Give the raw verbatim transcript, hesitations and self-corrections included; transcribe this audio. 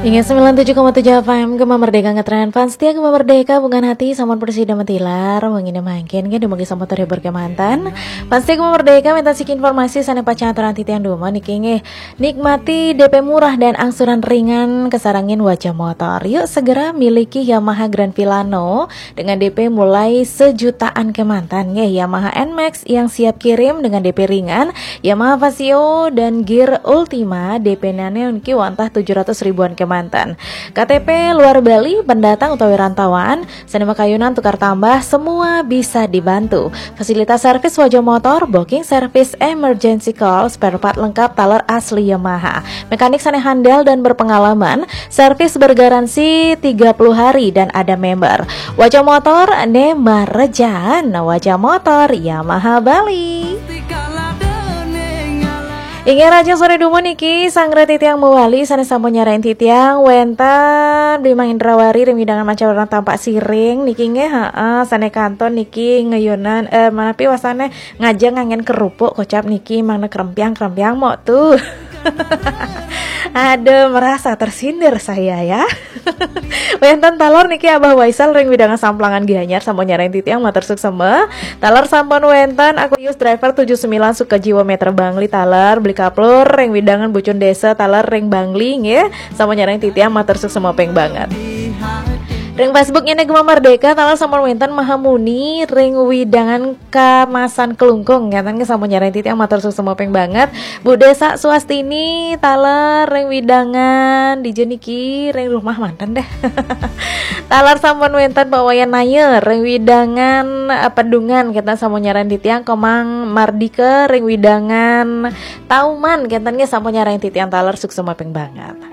Hingga sembilan puluh tujuh koma tujuh F M Gema Merdeka ngetren fans setia Gema Merdeka bukan hati sampun persida mentilar wangine mangkin ke demugi sama terhibur kemantan fans setia Gema Merdeka minta sik informasi sana pacaturan titian duma niki nge nikmati D P murah dan angsuran ringan kesarangin wajah motor. Yuk segera miliki Yamaha Grand Villano dengan D P mulai sejutaan kemantan nge Yamaha N Max yang siap kirim dengan D P ringan, Yamaha Vasio dan Gear Ultima D P nane niki wantah tujuh ratus ribuan kemantan. Mantan. K T P luar Bali, pendatang utawi rantauan, senema kayunan tukar tambah, semua bisa dibantu. Fasilitas servis wajah motor, booking service, emergency call, spare part lengkap, taler asli Yamaha. Mekanik sana handal dan berpengalaman, servis bergaransi tiga puluh hari dan ada member. Wajah motor, Nema Rejan, wajah motor Yamaha Bali. Ingin raja sore dumo niki sangre titiang mewali sana sampo nyarain titiang wentan Bima Indrawari remidangan manca warna tampak siring niki nge heeh sane kanton niki ngeyunan eh mana pi wasane ngajeng ngangen kerupuk kocap niki mangna krempiang-krempiang mo tuh. Aduh merasa tersindir saya ya. Wentan talor niki Abah Waisal ring widangan samplangan Gianyar sampo nyarain titiang matur suksema. Taler sampon wentan aku use driver tujuh puluh sembilan Sukajiwa Meter Bangli taler beli kaplur ring widangan bucun desa taler ring Bangli nge sampo nyarain titiang matur suksema peng banget. Ring Facebooknya Gema Merdeka talar sampon wentan Mahamuni ring widangan kamasan kelungkung ngatan ke sampon nyarain titiang matur suksema peng banget. Bu Desa Swastini taler ring widangan di jeniki ring rumah mantan deh. Talar sampon wentan Pawayan Nayer ring widangan Pedungan kita sampon nyarain titiang Komang Mardike ring widangan Tauman ketannya sampon nyarain titiang taler suksema peng banget.